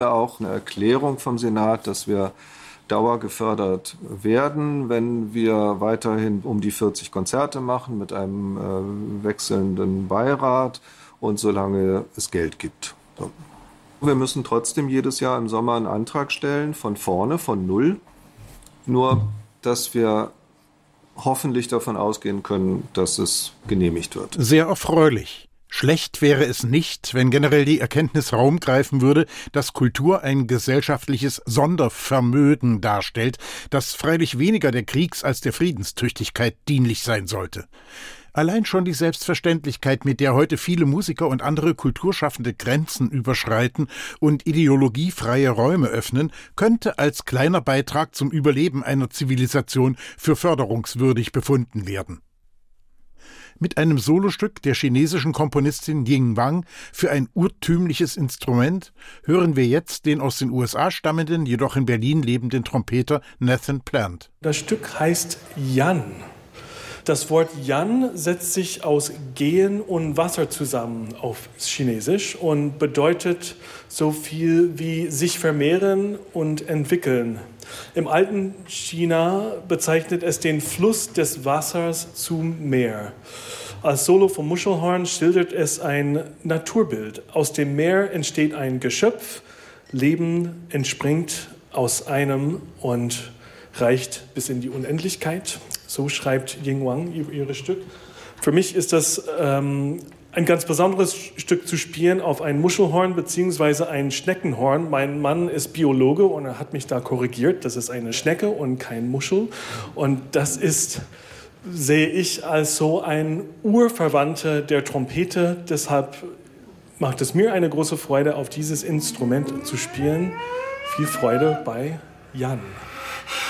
Auch eine Erklärung vom Senat, dass wir dauergefördert werden, wenn wir weiterhin um die 40 Konzerte machen mit einem wechselnden Beirat und solange es Geld gibt. So. Wir müssen trotzdem jedes Jahr im Sommer einen Antrag stellen, von vorne, von null. Nur, dass wir hoffentlich davon ausgehen können, dass es genehmigt wird. Sehr erfreulich. Schlecht wäre es nicht, wenn generell die Erkenntnis Raum greifen würde, dass Kultur ein gesellschaftliches Sondervermögen darstellt, das freilich weniger der Kriegs- als der Friedenstüchtigkeit dienlich sein sollte. Allein schon die Selbstverständlichkeit, mit der heute viele Musiker und andere Kulturschaffende Grenzen überschreiten und ideologiefreie Räume öffnen, könnte als kleiner Beitrag zum Überleben einer Zivilisation für förderungswürdig befunden werden. Mit einem Solostück der chinesischen Komponistin Ying Wang für ein urtümliches Instrument hören wir jetzt den aus den USA stammenden, jedoch in Berlin lebenden Trompeter Nathan Plant. Das Stück heißt Yan. Das Wort Yan setzt sich aus Gehen und Wasser zusammen auf Chinesisch und bedeutet so viel wie sich vermehren und entwickeln. Im alten China bezeichnet es den Fluss des Wassers zum Meer. Als Solo vom Muschelhorn schildert es ein Naturbild. Aus dem Meer entsteht ein Geschöpf, Leben entspringt aus einem und reicht bis in die Unendlichkeit. So schreibt Ying Wang ihr Stück. Für mich ist das ein ganz besonderes Stück zu spielen auf ein Muschelhorn bzw. ein Schneckenhorn. Mein Mann ist Biologe und er hat mich da korrigiert. Das ist eine Schnecke und kein Muschel. Und das ist, sehe ich, als so ein Urverwandter der Trompete. Deshalb macht es mir eine große Freude, auf dieses Instrument zu spielen. Viel Freude bei Yan.